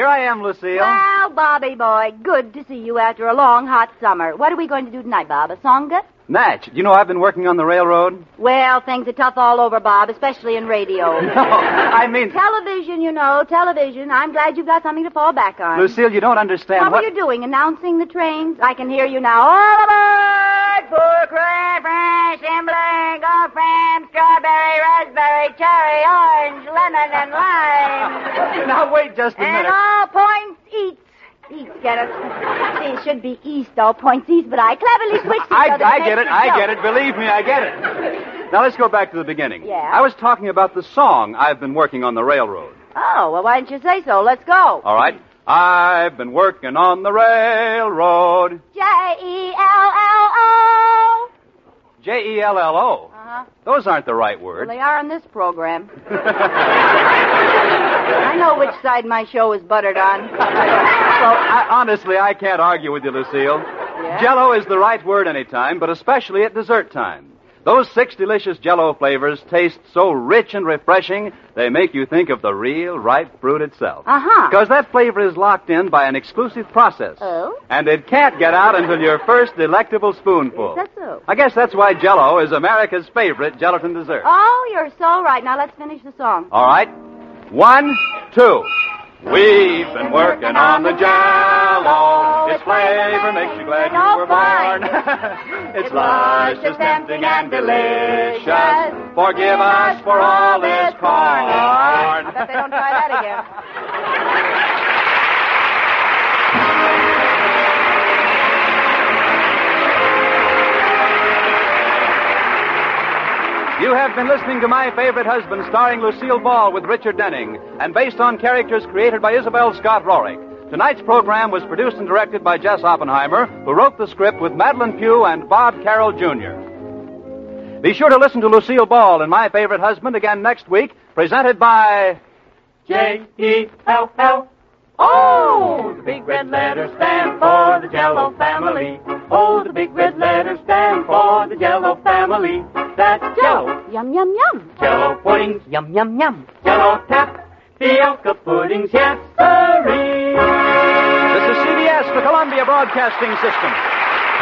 Here I am, Lucille. Well, Bobby boy, good to see you after a long, hot summer. What are we going to do tonight, Bob? A songa? Natch, do you know I've been working on the railroad? Well, things are tough all over, Bob, especially in radio. No, I mean... Television, television. I'm glad you've got something to fall back on. Lucille, you don't understand what... were you doing, announcing the trains? I can hear you now. All aboard for crab, ranch, Simpling, Goldfram, strawberry, raspberry, cherry, orange, lemon, and lime. Now, wait just a minute. And all points east. East, get it? See, it should be east, all points east, but I cleverly switched it. I get it. Believe me, I get it. Now, let's go back to the beginning. Yeah? I was talking about the song I've been working on the railroad. Oh, well, why didn't you say so? Let's go. All right. I've been working on the railroad. J-E-L-L-O. J-E-L-L-O? Uh-huh. Those aren't the right words. Well, they are in this program. I know which side my show is buttered on. Well, honestly, I can't argue with you, Lucille. Yeah? Jell-O is the right word any time, but especially at dessert time. Those 6 delicious Jell-O flavors taste so rich and refreshing, they make you think of the real, ripe fruit itself. Uh-huh. Because that flavor is locked in by an exclusive process. Oh? And it can't get out until your first delectable spoonful. Is that so? I guess that's why Jell-O is America's favorite gelatin dessert. Oh, you're so right. Now let's finish the song. All right. 1, 2. We've been working on the Jell-O. Its flavor makes you glad you were born. It's luscious, tempting, and delicious. Forgive us for all this corn. I bet they don't try that again. You have been listening to My Favorite Husband, starring Lucille Ball with Richard Denning, and based on characters created by Isabel Scott Rorick. Tonight's program was produced and directed by Jess Oppenheimer, who wrote the script with Madeline Pugh and Bob Carroll, Jr. Be sure to listen to Lucille Ball and My Favorite Husband again next week, presented by... J-E-L-L. Oh, the big red letters stand for the Jell-O family. Oh, the big red letters stand for the Jell-O family. That's Jell-O. Yum, yum, yum. Jell-O puddings. Yum, yum, yum. Jell-O tapioca puddings. Yes, sirree. This is CBS, the Columbia Broadcasting System.